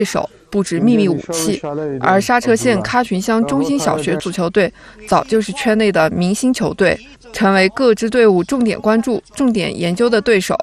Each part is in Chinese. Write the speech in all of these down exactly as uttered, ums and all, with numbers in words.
对手布置秘密武器，而沙车县喀群乡中心小学足球队早就是圈内的明星球队，成为各支队伍重点关注、重点研究的对手。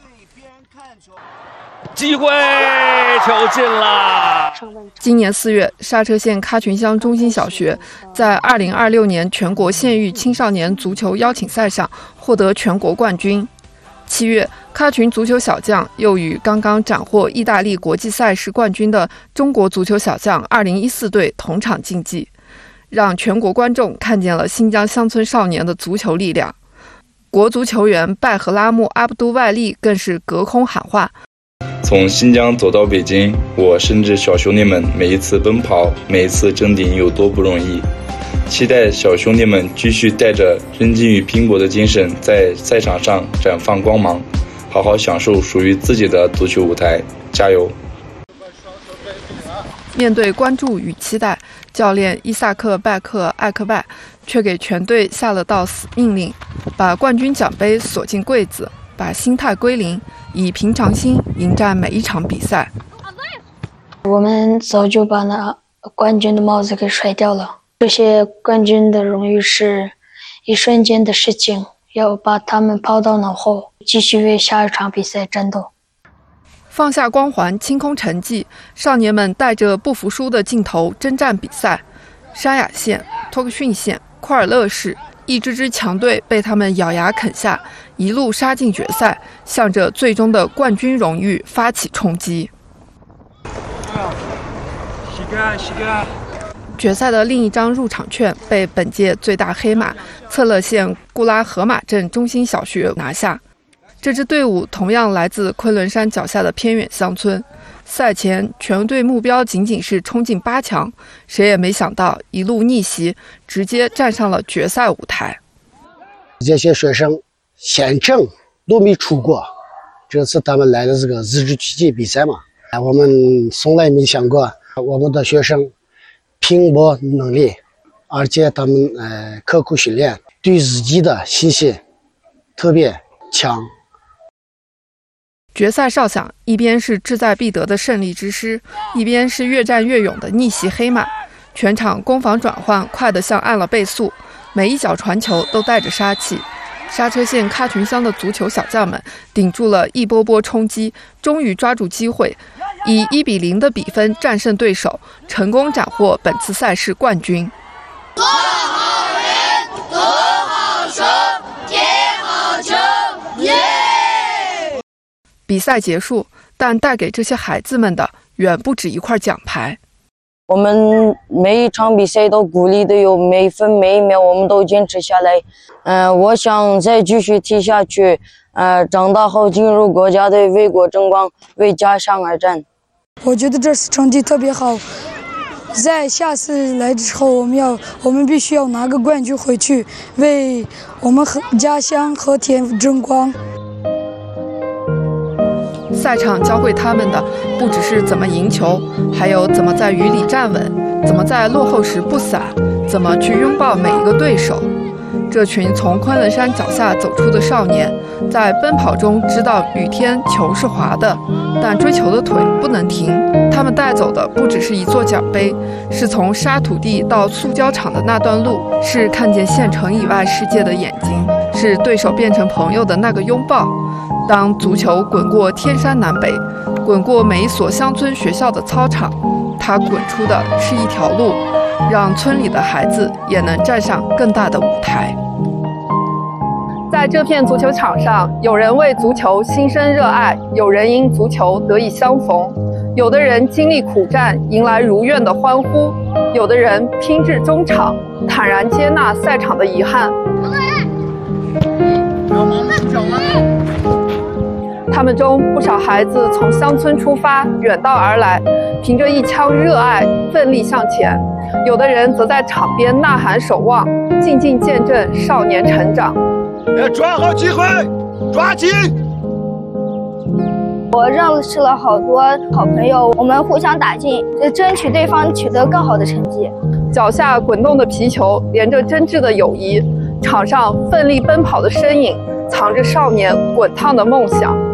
机会，球进了！ 今年四月，沙车县喀群乡中心小学在二零二六年全国县域青少年足球邀请赛上获得全国冠军。七月，喀群足球小将又与刚刚斩获意大利国际赛事冠军的中国足球小将二零一四队同场竞技，让全国观众看见了新疆乡村少年的足球力量。国足球员拜赫拉木·阿卜杜外利更是隔空喊话： 从新疆走到北京，我深知小兄弟们每一次奔跑，每一次争顶有多不容易。期待小兄弟们继续带着认真与拼搏的精神，在赛场上绽放光芒，好好享受属于自己的足球舞台。加油！ 面对关注与期待，教练伊萨克·拜克·艾克拜却给全队下了道死命令：把冠军奖杯锁进柜子，把心态归零，以平常心迎战每一场比赛。 我们早就把那冠军的帽子给甩掉了。这些冠军的荣誉是一瞬间的事情，要把他们抛到脑后，继续为下一场比赛战斗。 放下光环，清空成绩，少年们带着不服输的劲头征战比赛。沙雅县、托克逊县、库尔勒市，一支支强队被他们咬牙啃下，一路杀进决赛，向着最终的冠军荣誉发起冲击。决赛的另一张入场券被本届最大黑马策勒县固拉河马镇中心小学拿下。这支队伍同样来自昆仑山脚下的偏远乡村。赛前全队目标仅仅是冲进八强，谁也没想到一路逆袭，直接站上了决赛舞台。 这些学生县城都没出过，这次他们来的这个日志曲奇比赛嘛，我们从来没想过我们的学生拼搏能力，而且他们呃刻苦训练，对自己的信心特别强。 决赛哨响，一边是志在必得的胜利之师，一边是越战越勇的逆袭黑马。全场攻防转换快得像按了倍速，每一脚传球都带着杀气。沙车县喀群乡的足球小将们顶住了一波波冲击，终于抓住机会，以一比零的比分战胜对手，成功斩获本次赛事冠军。 做好人，读好书，听好球，耶！ 比赛结束，但带给这些孩子们的远不止一块奖牌。 我们每一场比赛都鼓励的有每一分每一秒，我们都坚持下来。嗯、呃，我想再继续踢下去。呃，长大后进入国家队，为国争光，为家乡而战。 我觉得这次成绩特别好，在下次来之后，我们要我们必须要拿个冠军回去，为我们和家乡和田争光。 赛场教会他们的不只是怎么赢球，还有怎么在雨里站稳，怎么在落后时不散，怎么去拥抱每一个对手。这群从昆仑山脚下走出的少年，在奔跑中知道雨天球是滑的，但追求的腿不能停。他们带走的不只是一座奖杯，是从沙土地到塑胶厂的那段路，是看见县城以外世界的眼睛，是对手变成朋友的那个拥抱。当足球滚过天山南北，滚过每一所乡村学校的操场，它滚出的是一条路，让村里的孩子也能站上更大的舞台。在这片足球场上，有人为足球心生热爱，有人因足球得以相逢，有的人经历苦战，迎来如愿的欢呼，有的人拼至终场，坦然接纳赛场的遗憾。他们中不少孩子从乡村出发，远道而来，凭着一腔热爱，奋力向前；有的人则在场边呐喊守望，静静见证少年成长。 要抓好机会，抓紧！ 我认识了好多好朋友，我们互相打劲，争取对方取得更好的成绩。 脚下滚动的皮球，连着真挚的友谊；场上奋力奔跑的身影，藏着少年滚烫的梦想。